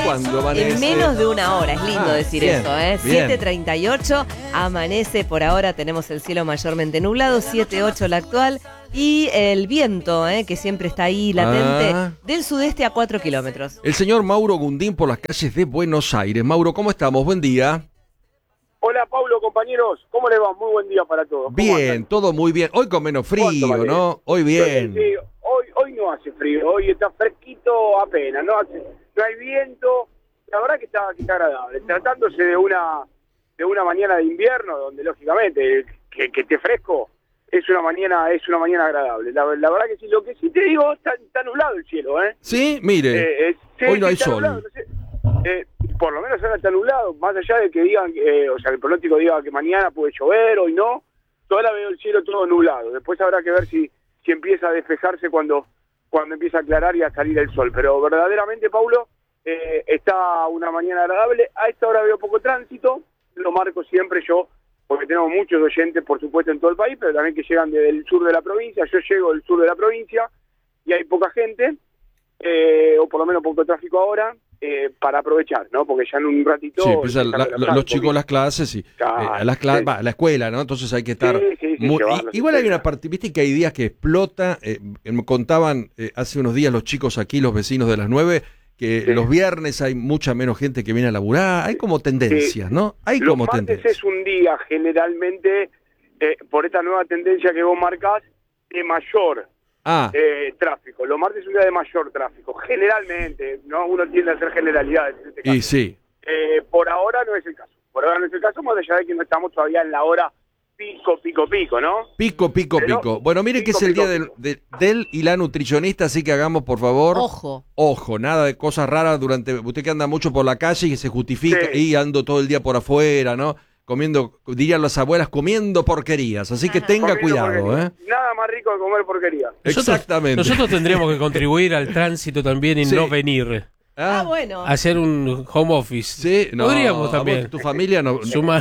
¿Cuándo amanece? En menos de una hora, es lindo decir bien, eso, ¿eh? bien. 7:38, amanece por ahora, tenemos el cielo mayormente nublado, 7:08 la actual, y el viento, que siempre está ahí latente, del sudeste a 4 kilómetros. El señor Mauro Gundín por las calles de Buenos Aires. Mauro, ¿cómo estamos? Buen día. Hola, Pablo, compañeros. ¿Cómo les va? Muy buen día para todos. Bien, todo muy bien. Hoy con menos frío, ¿no? Hoy bien. Sí, hoy no hace frío. Hoy está fresquito apenas. No hay viento. La verdad que está agradable. Tratándose de una mañana de invierno, donde lógicamente que esté fresco es una mañana agradable. La verdad que sí. Lo que sí te digo, está nublado el cielo, ¿eh? Sí, mire. Hoy no hay sol. Nublado, no sé. Por lo menos ahora está nublado, más allá de que digan, o sea, que el pronóstico diga que mañana puede llover, hoy no, todavía veo el cielo todo nublado. Después habrá que ver si empieza a despejarse cuando empieza a aclarar y a salir el sol. Pero verdaderamente, Paulo, está una mañana agradable. A esta hora veo poco tránsito, lo marco siempre yo, porque tenemos muchos oyentes, por supuesto, en todo el país, pero también que llegan desde el sur de la provincia. Yo llego del sur de la provincia y hay poca gente, o por lo menos poco tráfico ahora. Para aprovechar, ¿no? Porque ya en un ratito... Sí, empiezan los chicos las clases y la escuela, ¿no? Entonces hay que estar... Igual hay una parte, viste que hay días que explota, me contaban hace unos días los chicos aquí, los vecinos de las 9, que los viernes hay mucha menos gente que viene a laburar, hay como tendencias, ¿no? Hay los como martes tendencias. Es un día generalmente, por esta nueva tendencia que vos marcás, de mayor... tráfico. Los martes es un día de mayor tráfico, generalmente, ¿no? Uno tiende a hacer generalidades en este caso. Y sí. Por ahora no es el caso. Más allá de que no estamos todavía en la hora pico, ¿no? Pico. Bueno, mire que es el día del y la nutricionista, así que hagamos, por favor... Ojo, nada de cosas raras durante... Usted que anda mucho por la calle y que se justifica, y ando todo el día por afuera, ¿no? Comiendo, dirían las abuelas, comiendo porquerías, así que tenga cuidado, porquería. Nada más rico que comer porquería. Exactamente. Nosotros tendríamos que contribuir al tránsito también y no venir. Bueno. Hacer un home office. Sí, podríamos también. Tu familia nos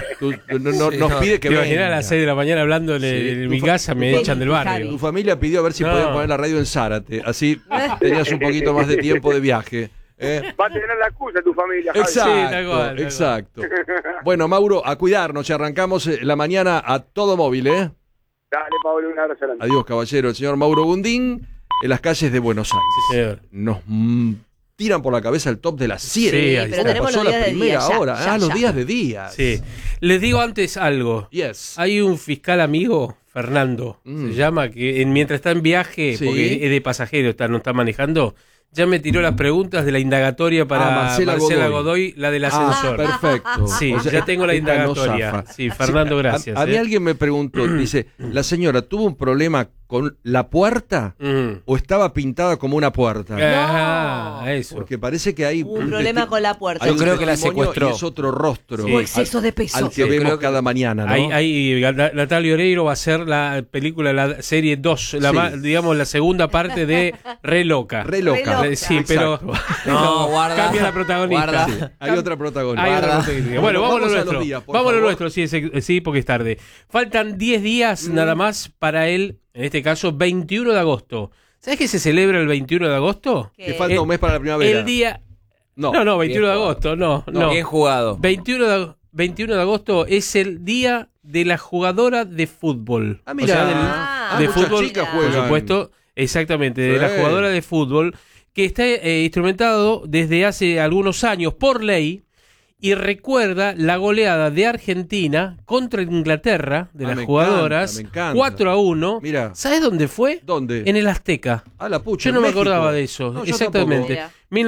pide que venga. venga. A las 6 de la mañana hablando en mi casa, me echan del barrio. Tu familia pidió a ver si podían poner la radio en Zárate, así tenías un poquito más de tiempo de viaje. Va a tener la excusa tu familia, Javi. Exacto, exacto. Bueno, Mauro, a cuidarnos y arrancamos la mañana a todo móvil, ¿eh? Dale, Pablo, un abrazo grande. Adiós, caballero. El señor Mauro Gundín, en las calles de Buenos Aires. Sí, señor. Nos tiran por la cabeza el top de las 7. Sí, pero tenemos pasó los días la de primera día, hora. Los días de día. Sí. Les digo antes algo. Yes. Hay un fiscal amigo, Fernando, se llama, que mientras está en viaje, porque es de pasajero, no está manejando, ya me tiró las preguntas de la indagatoria para Marcela Godoy, la del ascensor. Perfecto. Sí, ya tengo la indagatoria. Sí, Fernando, gracias. A mí alguien me preguntó, dice, ¿la señora tuvo un problema con la puerta o estaba pintada como una puerta? Eso. Porque parece que hay un problema con la puerta. Yo creo que la secuestró. Y es otro rostro. O exceso de peso. Al que vemos cada mañana, ¿no? Natalia Oreiro va a ser la película, la serie 2, digamos la segunda parte de Re Loca. Sí, pero guarda, cambia la protagonista. Sí, hay otra protagonista. Bueno, vamos a lo nuestro. Vamos a lo nuestro, sí, porque es tarde. Faltan 10 días nada más para en este caso, 21 de agosto. ¿Sabes qué se celebra el 21 de agosto? Que falta un mes para la primavera. El día... No, 21 de agosto, no. Bien jugado. 21 de agosto es el día de la jugadora de fútbol. Mira. O sea, de fútbol, por supuesto. Exactamente, de la jugadora de fútbol, que está instrumentado desde hace algunos años por ley y recuerda la goleada de Argentina contra Inglaterra de las jugadoras, 4-1. Mira. ¿Sabes dónde fue? ¿Dónde? En el Azteca. La pucha, yo no me México. acordaba de eso. No, exactamente.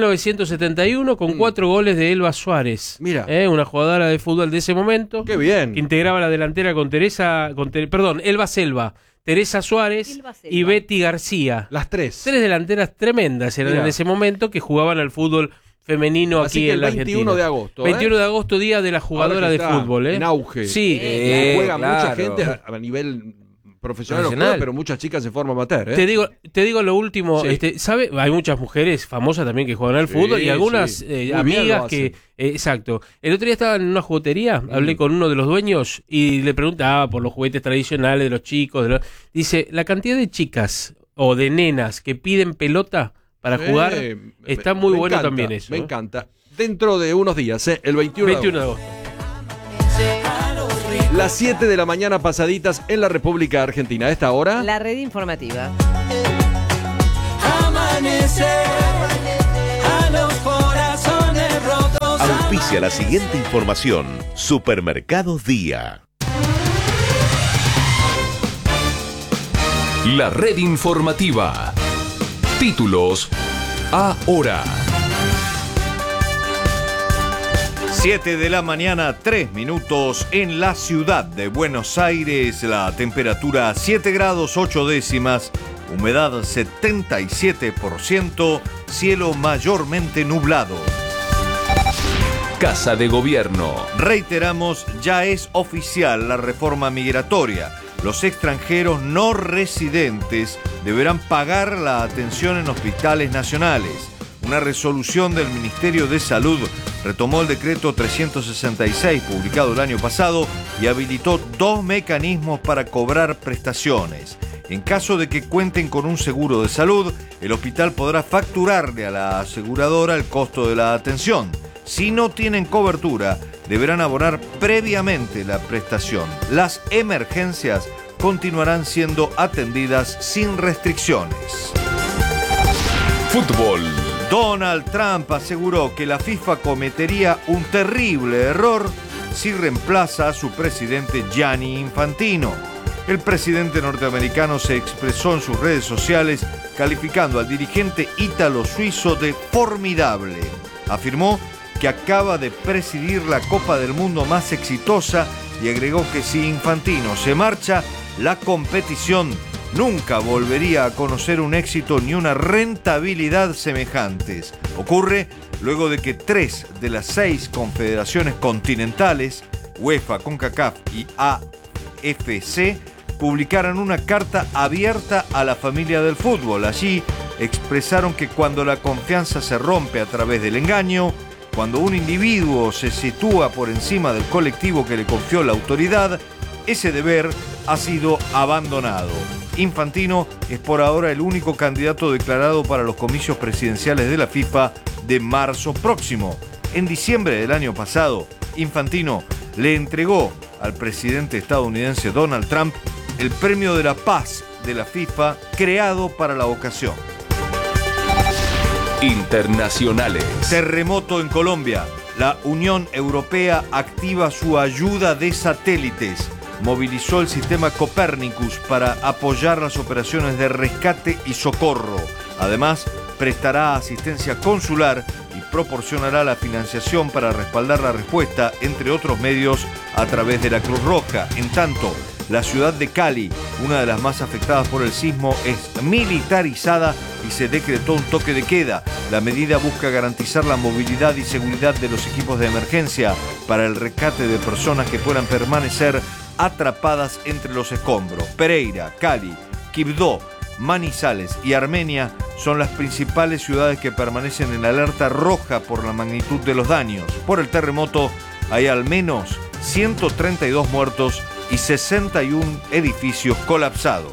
1971 con 4 goles de Elba Suárez. Mira. Una jugadora de fútbol de ese momento. Qué bien. Que integraba la delantera con Elba Selva, Teresa Suárez y Betty García. Las 3. 3 delanteras tremendas eran en ese momento que jugaban al fútbol femenino. Así aquí que en la el 21 Argentina. de agosto. 21 de agosto, día de la jugadora de fútbol. En auge. Sí. Juega claro. mucha gente a nivel profesional, pero muchas chicas se forman amateur. Te digo lo último. ¿Sabe? Hay muchas mujeres famosas también que juegan al fútbol y algunas amigas que... exacto. El otro día estaba en una juguetería, hablé con uno de los dueños y le preguntaba por los juguetes tradicionales de los chicos. Dice, la cantidad de chicas o de nenas que piden pelota para jugar está muy bueno también eso. Me encanta. dentro de unos días, el 21 de agosto. Las 7 de la mañana pasaditas en la República Argentina. A esta hora, la red informativa. A los corazones rotos. Auspicia la siguiente información. Supermercados Día. La red informativa. Títulos ahora. 7 de la mañana, 3 minutos en la ciudad de Buenos Aires. La temperatura 7 grados 8 décimas, humedad 77%, cielo mayormente nublado. Casa de Gobierno. Reiteramos, ya es oficial la reforma migratoria. Los extranjeros no residentes deberán pagar la atención en hospitales nacionales. Una resolución del Ministerio de Salud retomó el decreto 366 publicado el año pasado y habilitó 2 mecanismos para cobrar prestaciones. En caso de que cuenten con un seguro de salud, el hospital podrá facturarle a la aseguradora el costo de la atención. Si no tienen cobertura, deberán abonar previamente la prestación. Las emergencias continuarán siendo atendidas sin restricciones. Fútbol. Donald Trump aseguró que la FIFA cometería un terrible error si reemplaza a su presidente Gianni Infantino. El presidente norteamericano se expresó en sus redes sociales calificando al dirigente ítalo-suizo de formidable. Afirmó que acaba de presidir la Copa del Mundo más exitosa y agregó que si Infantino se marcha, la competición nunca volvería a conocer un éxito ni una rentabilidad semejantes. Ocurre luego de que 3 de las 6 confederaciones continentales, UEFA, CONCACAF y AFC, publicaran una carta abierta a la familia del fútbol. Allí expresaron que cuando la confianza se rompe a través del engaño, cuando un individuo se sitúa por encima del colectivo que le confió la autoridad, ese deber ha sido abandonado. Infantino es por ahora el único candidato declarado para los comicios presidenciales de la FIFA de marzo próximo. En diciembre del año pasado, Infantino le entregó al presidente estadounidense Donald Trump el Premio de la Paz de la FIFA creado para la ocasión. Internacionales. Terremoto en Colombia. La Unión Europea activa su ayuda de satélites. Movilizó el sistema Copernicus para apoyar las operaciones de rescate y socorro. Además, prestará asistencia consular y proporcionará la financiación para respaldar la respuesta, entre otros medios, a través de la Cruz Roja. En tanto, la ciudad de Cali, una de las más afectadas por el sismo, es militarizada y se decretó un toque de queda. La medida busca garantizar la movilidad y seguridad de los equipos de emergencia para el rescate de personas que puedan permanecer atrapadas entre los escombros. Pereira, Cali, Quibdó, Manizales y Armenia son las principales ciudades que permanecen en alerta roja por la magnitud de los daños. Por el terremoto hay al menos 132 muertos y 61 edificios colapsados.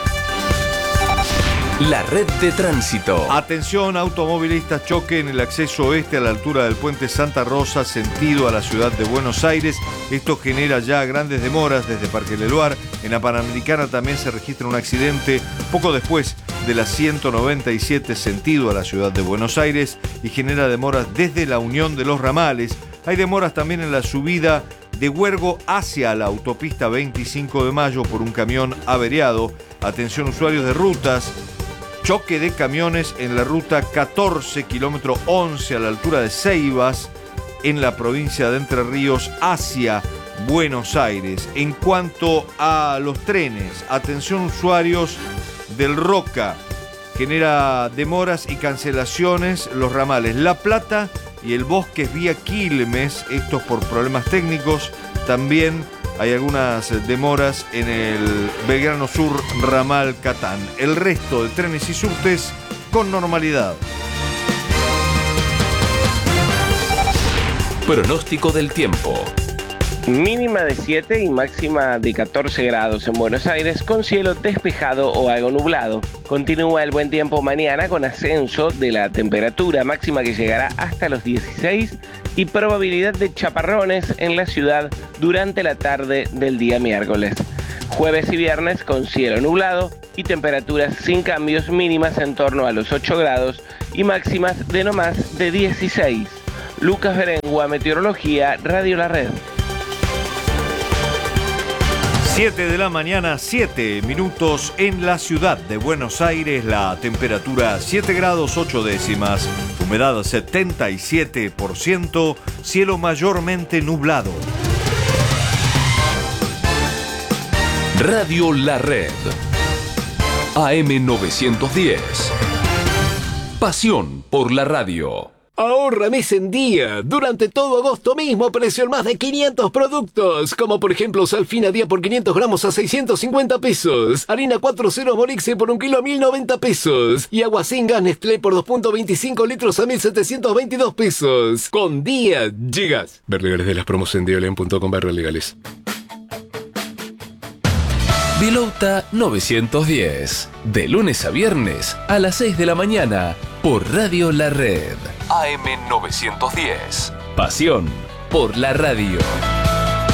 La red de tránsito. Atención, automovilistas, choque en el acceso oeste a la altura del puente Santa Rosa, sentido a la ciudad de Buenos Aires. Esto genera ya grandes demoras desde Parque Leloir. En la Panamericana también se registra un accidente poco después de la 197, sentido a la ciudad de Buenos Aires, y genera demoras desde la Unión de los Ramales. Hay demoras también en la subida de Huergo hacia la autopista 25 de Mayo por un camión averiado. Atención, usuarios de rutas. Choque de camiones en la ruta 14, kilómetro 11, a la altura de Ceibas, en la provincia de Entre Ríos, hacia Buenos Aires. En cuanto a los trenes, atención, usuarios del Roca. Genera demoras y cancelaciones los ramales La Plata y el Bosques vía Quilmes, estos por problemas técnicos. También hay algunas demoras en el Belgrano Sur, ramal Catán. El resto de trenes y subtes con normalidad. Pronóstico del tiempo. Mínima de 7 y máxima de 14 grados en Buenos Aires, con cielo despejado o algo nublado. Continúa el buen tiempo mañana con ascenso de la temperatura máxima que llegará hasta los 16 y probabilidad de chaparrones en la ciudad durante la tarde del día miércoles. Jueves y viernes con cielo nublado y temperaturas sin cambios, mínimas en torno a los 8 grados y máximas de no más de 16. Lucas Berengua, Meteorología, Radio La Red. 7 de la mañana, 7 minutos en la ciudad de Buenos Aires, la temperatura 7 grados 8 décimas, humedad 77%, cielo mayormente nublado. Radio La Red, AM 910. Pasión por la radio. Ahorra mes en día. Durante todo agosto mismo precio en más de 500 productos. Como por ejemplo Salfina día por 500 gramos a 650 pesos. Harina 4.0 Morixe por 1 kilo a 1090 pesos. Y agua sin gas Nestlé por 2.25 litros a 1722 pesos. Con día llegas. Ver legales de las promos en dialen.com/legales. Vilouta 910. De lunes a viernes a las 6 de la mañana por Radio La Red. AM 910. Pasión por la radio.